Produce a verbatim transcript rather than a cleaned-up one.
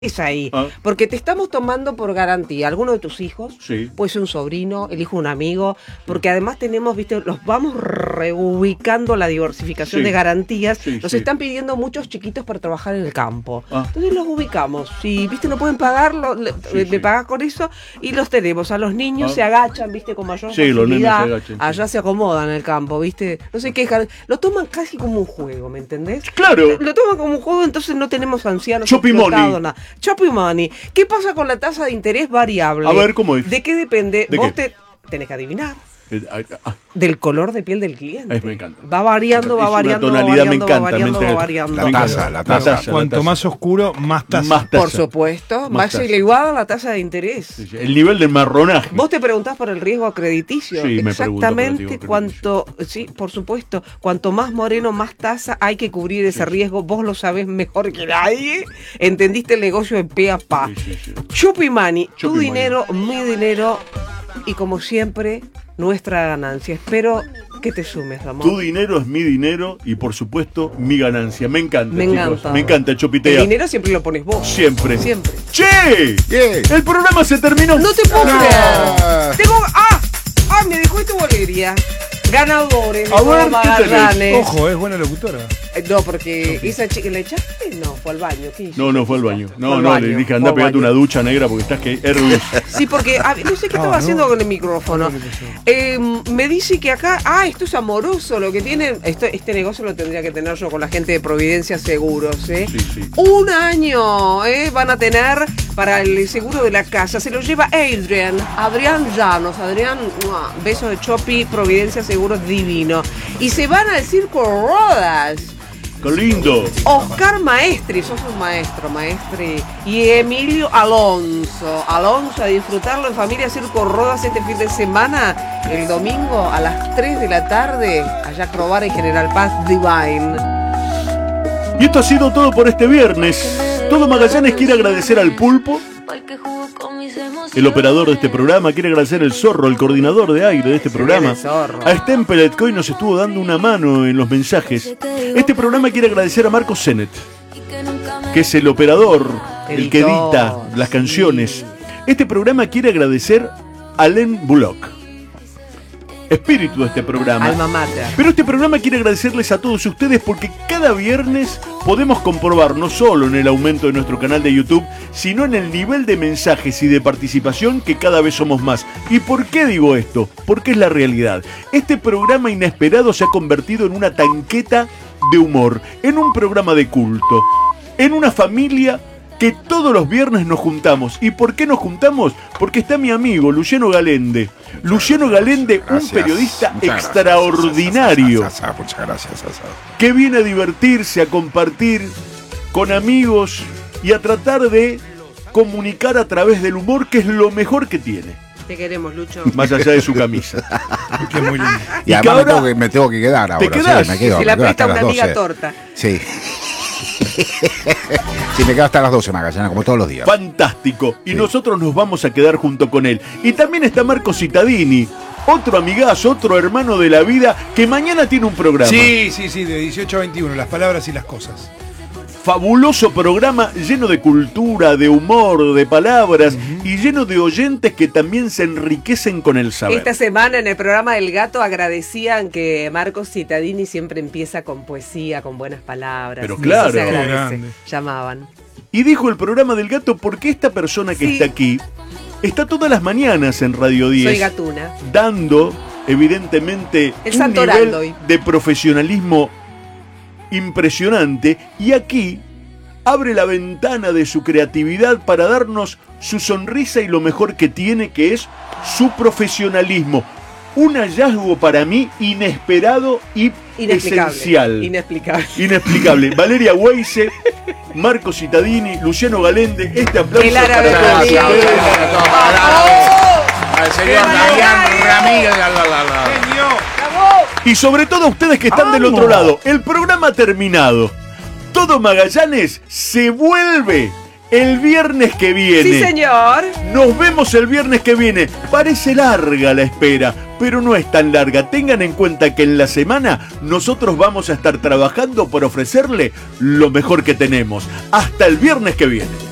Es ahí, ah. porque te estamos tomando por garantía alguno de tus hijos, sí. puede ser un sobrino, el hijo de un amigo, porque además tenemos, viste, los vamos reubicando la diversificación sí. de garantías, sí, nos sí. están pidiendo muchos chiquitos para trabajar en el campo, ah. entonces los ubicamos, si viste no pueden pagarlo, le, sí, le sí. pagas con eso y los tenemos, a los niños ah. se agachan, viste, con mayor sí, facilidad, los niños se agachan, allá sí. se acomodan en el campo, viste, no se quejan, lo toman casi como un juego, ¿me entendés? Claro. Lo toman como un juego, entonces no tenemos ancianos Choppy money. nada. Choppy money. ¿Qué pasa con la tasa de interés variable? A ver, ¿cómo es? ¿De qué depende? ¿De Vos qué? te tenés que adivinar. Eh, ah, Del color de piel del cliente. Ay, me encanta. Va variando, va Es una variando, va tonalidad, me variando, encanta, va variando, me va encanta. variando. La Me tasa, encanta. la tasa. La tasa, Cuanto la tasa. más oscuro, más tasa. Más tasa. Por supuesto, Más vaya tasa. elevada a la tasa de interés. Sí, sí. El nivel del marronaje. Vos te preguntás por el riesgo crediticio. Sí, me pregunto por el Exactamente riesgo cuanto, sí, por supuesto, cuanto más moreno, más tasa, hay que cubrir ese Sí. riesgo. Vos lo sabés mejor que nadie. Entendiste el negocio de pe a pa. Sí, sí, sí. Choppy Money, tu Choppy dinero, mi dinero y como siempre, nuestra ganancia. Espero que te sumes, amor. Tu dinero es mi dinero y por supuesto mi ganancia. Me encanta, Me chicos. encanta. Me encanta, El Chopitea. dinero siempre lo pones vos. Siempre. Siempre. ¡Che! ¿Qué? El programa se terminó. No te puedo No. creer. Tengo. ¡Ah! ¡Ah! Me dejó esta bolería. Ganadores. A ver, Nicolás ¿qué tenés? Magallanes. Ojo, es buena locutora. Eh, No, porque esa chica, ¿la echaste? No, fue al baño. ¿Qué hizo? No, no fue al baño. Fue No, al no, baño, le dije, fue anda al pegate baño. una ducha negra porque estás que hervís. Sí, porque a ver, no sé qué estaba Ah, haciendo no. con el micrófono. ¿Qué le pasó? Eh, me dice que acá, ah, esto es amoroso, lo que tienen, esto, este negocio lo tendría que tener yo con la gente de Providencia Seguros, ¿eh? Sí, sí. Un año, ¿eh? Van a tener para el seguro de la casa, se lo lleva Adrián, Adrián Llanos, Adrián, ¡mua! Beso de Choppy, Providencia Seguros divino. Y se van al Circo Rodas. ¡Qué lindo! Oscar Maestri, sos un maestro, maestri. Y Emilio Alonso. Alonso, a disfrutarlo en familia Circo Rodas este fin de semana, el domingo a las tres de la tarde, allá a Crobar en General Paz Divine. Y esto ha sido todo por este viernes. Todo Magallanes quiere agradecer al Pulpo, el operador de este programa, quiere agradecer al Zorro, el coordinador de aire de este programa. el Zorro. A Stempelet, que hoy nos estuvo dando una mano en los mensajes. Este programa quiere agradecer a Marcos Zenet, que es el operador, el que Editor, edita las sí. canciones. Este programa quiere agradecer a Len Bullock, espíritu de este programa. Alma mater. Pero este programa quiere agradecerles a todos ustedes porque cada viernes podemos comprobar no solo en el aumento de nuestro canal de YouTube, sino en el nivel de mensajes y de participación que cada vez somos más. ¿Y por qué digo esto? Porque es la realidad. Este programa inesperado se ha convertido en una tanqueta de humor, en un programa de culto, en una familia que todos los viernes nos juntamos. ¿Y por qué nos juntamos? Porque está mi amigo Luciano Galende. Luciano Galende, un Gracias. periodista Muchas gracias. extraordinario, Muchas gracias, muchas gracias, Sasa. que viene a divertirse, a compartir con amigos y a tratar de comunicar a través del humor, que es lo mejor que tiene, Te queremos, Lucho. más allá de su camisa. Que es muy lindo. Y, Y además que me, ahora- tengo que, me tengo que quedar ahora. quedás? Sí, me quedo, Se me la quedo hasta presta una las amiga doce. torta. Sí. Sí, me quedo hasta las doce, Magallanes, como todos los días. Fantástico. Y Sí. nosotros nos vamos a quedar junto con él. Y también está Marco Cittadini, otro amigazo, otro hermano de la vida, que mañana tiene un programa. Sí, sí, sí, de dieciocho a veintiuno, las palabras y las cosas. Fabuloso programa lleno de cultura, de humor, de palabras y lleno de oyentes que también se enriquecen con el saber. Esta semana en el programa del Gato agradecían que Marcos Cittadini siempre empieza con poesía, con buenas palabras. Pero Eso claro. se Qué agradece. grande. Llamaban. Y dijo el programa del Gato porque esta persona que Sí. está aquí está todas las mañanas en Radio Soy diez gatuna. dando evidentemente El un Santorando nivel hoy. de profesionalismo impresionante, y aquí abre la ventana de su creatividad para darnos su sonrisa y lo mejor que tiene, que es su profesionalismo. Un hallazgo para mí inesperado y Inexplicable. esencial. Inexplicable. Inexplicable. Valeria Weise, Marco Cittadini, Luciano Galende, este aplauso El árabe para todos Ramírez. ustedes. Al señor Damián Ramírez. la, la, la, la. Y sobre todo ustedes que están del ¡Vamos! otro lado. El programa ha terminado. Todo Magallanes se vuelve el viernes que viene. Sí, señor. Nos vemos el viernes que viene. Parece larga la espera, pero no es tan larga. Tengan en cuenta que en la semana nosotros vamos a estar trabajando por ofrecerle lo mejor que tenemos. Hasta el viernes que viene.